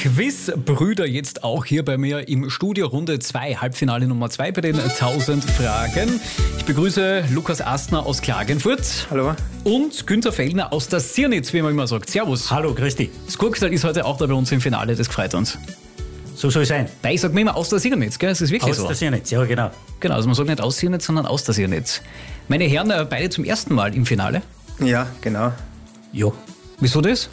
Quizbrüder jetzt auch hier bei mir im Studio. Runde 2, Halbfinale Nummer 2 bei den 1000 Fragen. Ich begrüße Lukas Astner aus Klagenfurt. Hallo. Und Günther Fellner aus der Sirnitz, wie man immer sagt. Servus. Hallo, grüß dich. Skurkstal ist heute auch da bei uns im Finale, das gefreut uns. So soll es sein. Weil ich sage mir immer aus der Sirnitz, gell? Das ist wirklich Aus so. der Sirnitz, ja genau. Genau, also man sagt nicht aus Sirnitz, sondern aus der Sirnitz. Meine Herren, beide zum ersten Mal im Finale. Ja, genau. Ja, Wieso das?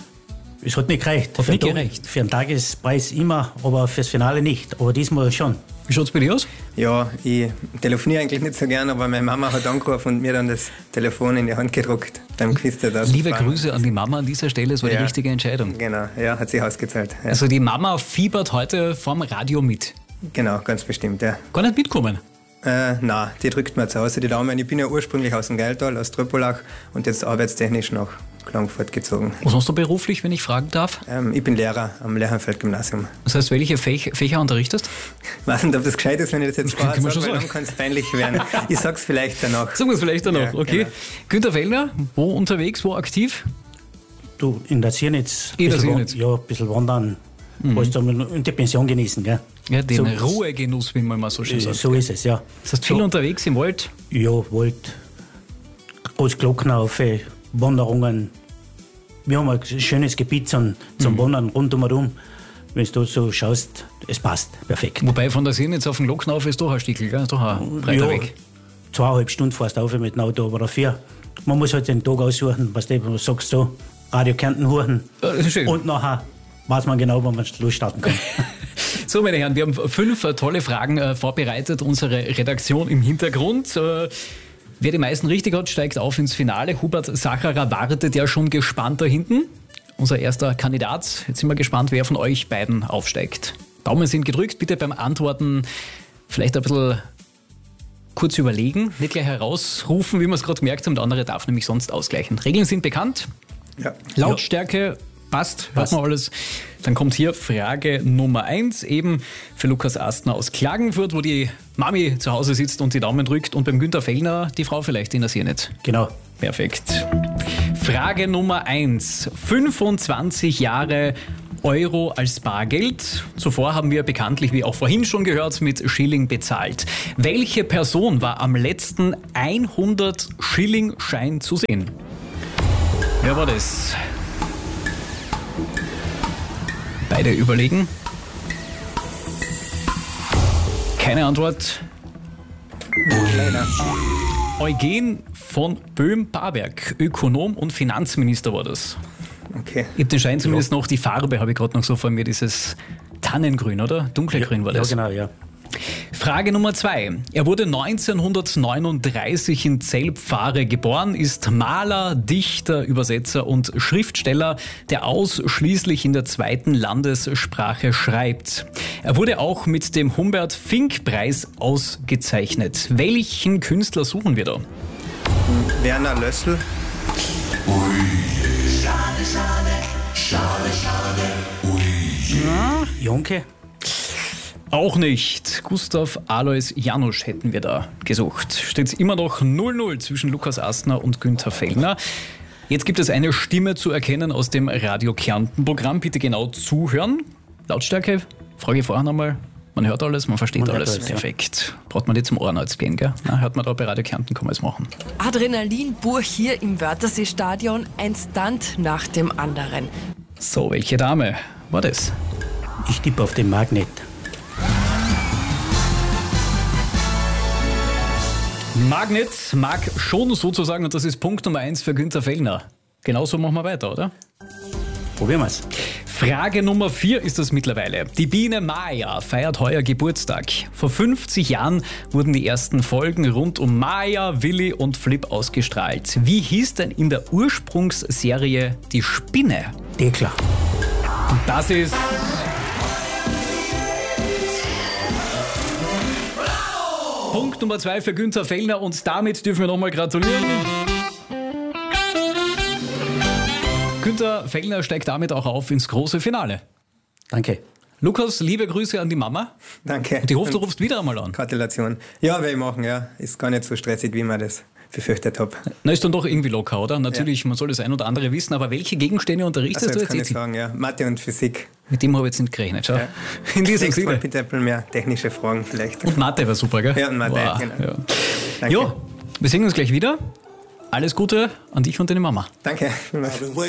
es hat nicht gereicht. Hat nicht Für gereicht. Für einen Tagespreis immer, aber fürs Finale nicht. Aber diesmal schon. Wie schaut es bei dir aus? Ja, ich telefoniere eigentlich nicht so gern, aber meine Mama hat angerufen und mir dann das Telefon in die Hand gedruckt beim Quiz. Liebe Grüße an die Mama an dieser Stelle, es war die richtige Entscheidung. Genau, ja, hat sich ausgezahlt. Ja. Also die Mama fiebert heute vorm Radio mit. Genau, ganz bestimmt, ja. Gar nicht mitkommen. Nein, die drückt mir zu Hause die Daumen. Ich bin ja ursprünglich aus dem Geiltal, aus Tröpolach und jetzt arbeitstechnisch nach Klagenfurt gezogen. Was machst du beruflich, wenn ich fragen darf? Ich bin Lehrer am Lerchenfeld-Gymnasium. Das heißt, welche Fächer unterrichtest? Ich weiß nicht, ob das gescheit ist, wenn ich das jetzt Kann man vorher schon sage, weil sagen. dann kann es peinlich werden. Ich sag's vielleicht danach. Sagen wir es vielleicht danach, Ja, okay. genau. Günther Fellner, wo unterwegs, wo aktiv? Du, in der Sirnitz. In der Sirnitz. Ja, ein bisschen wandern. Wolltest du und die Pension genießen, gell? Ja, den So- Ruhegenuss, wie man mal so schön sagt. So ist es, ja. Das heißt, viel unterwegs im Wald. Ja, Wald, Großglockner auf Wanderungen. Wir haben ein schönes Gebiet zum Wandern rund herum. Wenn du so schaust, es passt perfekt. Wobei von der Sirnitz auf den Glocknauf ist doch ein Stückel, gell? Doch ein breiter Weg. 2,5 Stunden fährst du auf mit dem Auto oder 4. Man muss halt den Tag aussuchen, was du sagst, so Radio Kärnten hören. Ja, das ist schön. Und nachher weiß man genau, wann man losstarten kann. So, meine Herren, wir haben 5 tolle Fragen vorbereitet, unsere Redaktion im Hintergrund. Wer die meisten richtig hat, steigt auf ins Finale. Hubert Sacharer wartet ja schon gespannt da hinten. Unser erster Kandidat. Jetzt sind wir gespannt, wer von euch beiden aufsteigt. Daumen sind gedrückt. Bitte beim Antworten vielleicht ein bisschen kurz überlegen, nicht gleich herausrufen, wie wir es gerade gemerkt haben. Der andere darf nämlich sonst ausgleichen. Regeln sind bekannt. Ja. Lautstärke passt, hört man alles. Dann kommt hier Frage Nummer 1, eben für Lukas Astner aus Klagenfurt, wo die Mami zu Hause sitzt und die Daumen drückt und beim Günther Fellner die Frau vielleicht in der Sirnitz. Genau. Perfekt. Frage Nummer 1, 25 Jahre Euro als Bargeld. Zuvor haben wir bekanntlich, wie auch vorhin schon gehört, mit Schilling bezahlt. Welche Person war am letzten 100 Schilling-Schein zu sehen? Wer war das? Beide überlegen. Keine Antwort. Leider. Eugen von Böhm-Barwerk, Ökonom und Finanzminister war das. Okay. Ich habe den Schein zumindest noch, die Farbe habe ich gerade noch so vor mir, dieses Tannengrün, oder? Dunklergrün war das. Ja, genau, ja. Frage Nummer 2. Er wurde 1939 in Zelpfare geboren, ist Maler, Dichter, Übersetzer und Schriftsteller, der ausschließlich in der zweiten Landessprache schreibt. Er wurde auch mit dem Humbert-Fink-Preis ausgezeichnet. Welchen Künstler suchen wir da? Werner Lössl. Jonke? Auch nicht. Gustav Alois Janusz hätten wir da gesucht. Steht immer noch 0-0 zwischen Lukas Astner und Günther Fellner. Jetzt gibt es eine Stimme zu erkennen aus dem Radio Kärnten-Programm. Bitte genau zuhören. Lautstärke, frage ich vorher nochmal. Man hört alles, man versteht Man hört alles. alles, ja. Perfekt. Braucht man nicht zum Ohrenarzt gehen, gell? Na, hört man da bei Radio Kärnten, kann man es machen. Adrenalin pur hier im Wörthersee-Stadion, ein Stunt nach dem anderen. So, welche Dame war das? Ich tippe auf den Magnet. Magnet mag schon sozusagen, und das ist Punkt Nummer 1 für Günther Fellner. Genauso machen wir weiter, oder? Probieren wir es. Frage Nummer 4 ist das mittlerweile. Die Biene Maya feiert heuer Geburtstag. Vor 50 Jahren wurden die ersten Folgen rund um Maya, Willi und Flip ausgestrahlt. Wie hieß denn in der Ursprungsserie die Spinne? Dekla. Das ist... Punkt Nummer 2 für Günther Fellner und damit dürfen wir nochmal gratulieren. Günther Fellner steigt damit auch auf ins große Finale. Danke. Lukas, liebe Grüße an die Mama. Danke. Und ich hoffe, du rufst wieder einmal an. Gratulation. Ja, werde ich machen, ja. Ist gar nicht so stressig, wie man das befürchtet habe. Na, ist dann doch irgendwie locker, oder? Natürlich, man soll das ein oder andere wissen, aber welche Gegenstände unterrichtest Also du jetzt kann ich jetzt? sagen, ja. Mathe und Physik. Mit dem habe ich jetzt nicht gerechnet. Schau. Ja. In diesem Nächstes Mal Sinne. bitte ein bisschen mehr technische Fragen vielleicht. Und Mathe war super, gell? Ja, und Mathe, Wow, genau. Ja. Danke. Jo, wir sehen uns gleich wieder. Alles Gute an dich und deine Mama. Danke.